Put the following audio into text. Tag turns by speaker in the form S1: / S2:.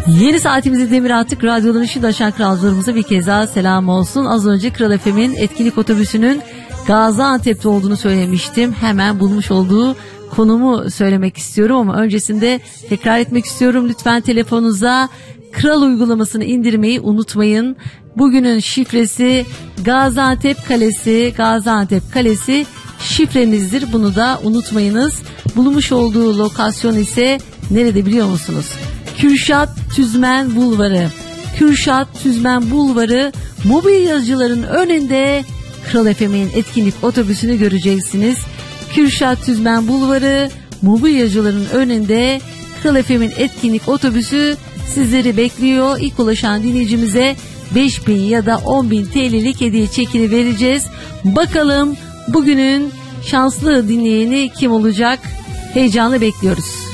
S1: Yeni saatimizi demir attık. Radyoların ışıdaşan kralcılarımıza bir kez daha selam olsun. Az önce Kral FM'in etkinlik otobüsünün Gaziantep'te olduğunu söylemiştim. Hemen bulmuş olduğu konumu söylemek istiyorum ama öncesinde tekrar etmek istiyorum. Lütfen telefonunuza Kral uygulamasını indirmeyi unutmayın. Bugünün şifresi Gaziantep Kalesi. Gaziantep Kalesi şifrenizdir. Bunu da unutmayınız. Bulmuş olduğu lokasyon ise nerede biliyor musunuz? Kürşat Tüzmen Bulvarı. Kürşat Tüzmen Bulvarı mobilyacıların önünde Kral FM'in etkinlik otobüsünü göreceksiniz. Kürşat Tüzmen Bulvarı mobilyacıların önünde Kral FM'in etkinlik otobüsü sizleri bekliyor. İlk ulaşan dinleyicimize 5.000 ya da 10.000 TL'lik hediye çekini vereceğiz. Bakalım bugünün şanslı dinleyeni kim olacak? Heyecanla bekliyoruz.